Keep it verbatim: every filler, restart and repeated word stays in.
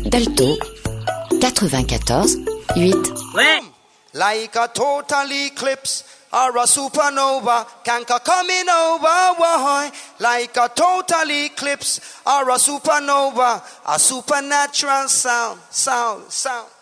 d'Alto, quatre-vingt-quatorze huit. Ouais. Like a total eclipse or a supernova, canker coming over, why? Like a total eclipse or a supernova, a supernatural sound, sound, sound.